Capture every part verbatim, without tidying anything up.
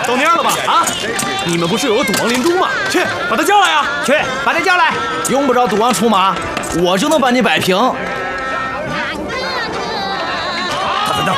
到蔫了吧？啊！你们不是有个赌王林中吗？去把他叫来呀！ 去把他叫来！ 用不着赌王出马，我就能把你摆平。 他等等。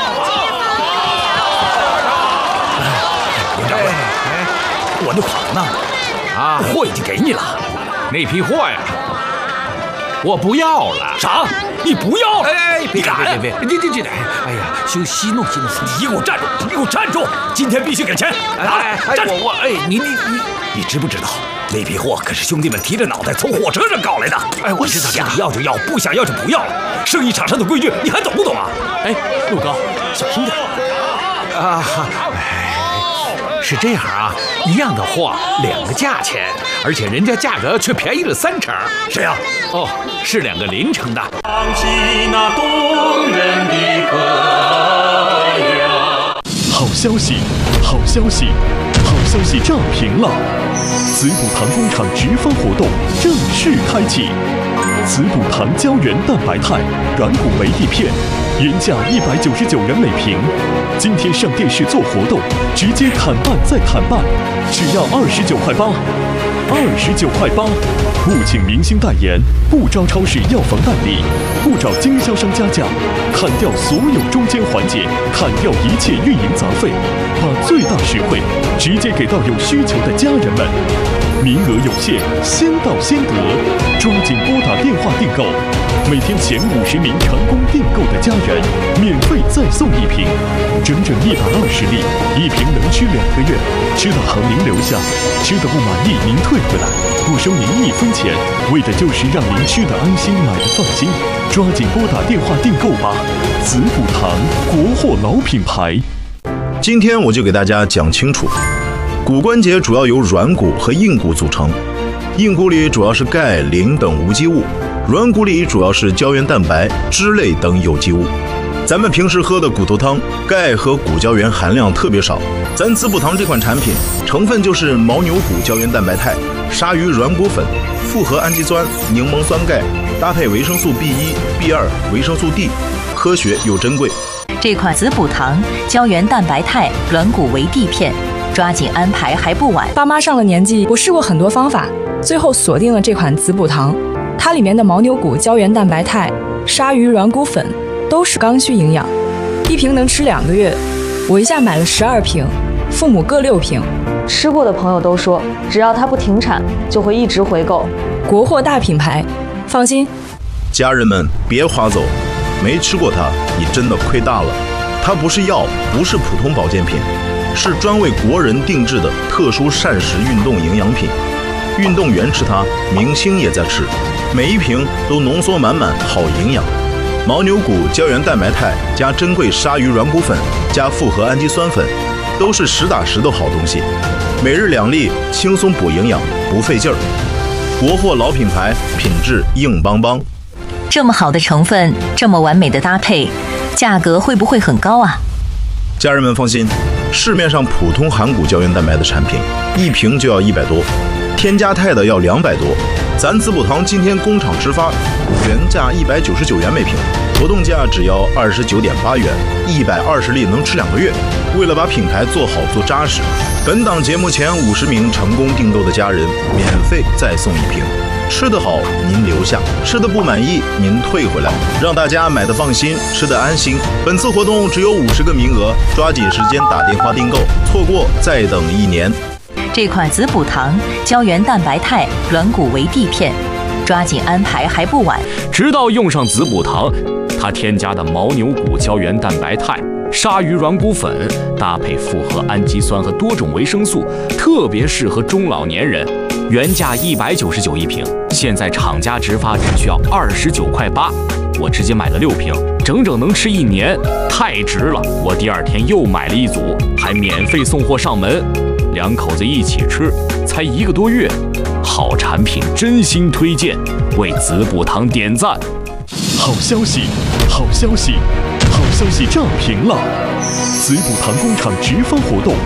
林掌柜，我那款呢？啊，货已经给你了。 那批货呀，我不要了。 啥？你不要了？ 哎，别敢！ 别别别！这这这！哎呀，休息弄息弄。 你给我站住！你给我站住！今天必须给钱！ 哎哎， 站住！ 我我哎，你你你， 你知不知道？那批货可是兄弟们提着脑袋从火车上搞来的。 哎，我知道， 想要就要，不想要就不要了。生意场上的规矩，你还懂不懂啊？ 哎，陆哥，小心点啊！哎，是这样啊，一样的货，两个价钱，而且人家价格却便宜了三成。 谁呀？ 哦，是两个邻城的。 唱起那动人的歌谣。 好消息，好消息，好消息炸屏了！子补堂工厂直发活动正式开启。子补堂胶原蛋白肽软骨维 E 片，原价一百九十九元每瓶，今天上电视做活动，直接砍半再砍半，只要二十九块八，二十九块八。不请明星代言，不招超市药房代理，不找经销商加价，砍掉所有中间环节，砍掉一切运营杂费，把最大实惠直接给到有需求的家人们。名额有限，先到先得，抓紧拨打电话订购。每天前五十名成功订购的家人，免费再送一瓶，整整一百二十粒，一瓶能吃两个月。吃的好您留下，吃的不满意您退回来，不收您一分钱，为的就是让您吃的安心，买的放心。抓紧拨打电话订购吧！子补堂，国货老品牌。 今天我就给大家讲清楚。骨关节主要由软骨和硬骨组成，硬骨里主要是钙、磷等无机物，软骨里主要是胶原蛋白、脂类等有机物。咱们平时喝的骨头汤，钙和骨胶原含量特别少。咱子补堂这款产品成分就是牦牛骨胶原蛋白肽、鲨鱼软骨粉、复合氨基酸、柠檬酸钙，搭配维生素 B 一、B 二、维生素 D， 科学又珍贵。 这款子补堂胶原蛋白肽软骨维 D 片。抓紧安排还不晚。 爸妈上了年纪，我试过很多方法，最后锁定了这款子补堂。它里面的牦牛骨胶原蛋白肽、鲨鱼软骨粉都是刚需营养，一瓶能吃两个月。我一下买了十二瓶，父母各六瓶。 吃过的朋友都说，只要它不停产，就会一直回购。 国货大品牌，放心。 家人们别划走，没吃过它，你真的亏大了。它不是药，不是普通保健品。是专为国人定制的特殊膳食运动营养品，运动员吃它，明星也在吃，每一瓶都浓缩满满好营养。牦牛骨胶原蛋白肽加珍贵鲨鱼软骨粉加复合氨基酸粉，都是实打实的好东西。每日两粒，轻松补营养，不费劲儿。国货老品牌，品质硬邦邦。 这么好的成分，这么完美的搭配，价格会不会很高啊？ 家人们放心，市面上普通含骨胶原蛋白的产品，一瓶就要一百多，添加肽的要两百多。咱子补堂今天工厂直发，原价一百九十九元每瓶，活动价只要二十九点八元，一百二十粒能吃两个月。为了把品牌做好做扎实，本档节目前五十名成功订购的家人，免费再送一瓶。吃得好您留下，吃得不满意您退回来，让大家买得放心，吃得安心。本次活动只有五十个名额，抓紧时间打电话订购，错过再等一年。 这款子补堂胶原蛋白肽软骨维 D 片，抓紧安排还不晚。 直到用上子补堂，它添加的牦牛骨胶原蛋白肽、鲨鱼软骨粉，搭配复合氨基酸和多种维生素，特别适合中老年人。原价一百九十九一瓶，现在厂家直发只需要二十九块八，我直接买了六瓶，整整能吃一年，太值了！我第二天又买了一组，还免费送货上门，两口子一起吃，才一个多月，好产品真心推荐，为子补堂点赞！ 好消息，好消息，好消息炸屏了！子补堂工厂直发活动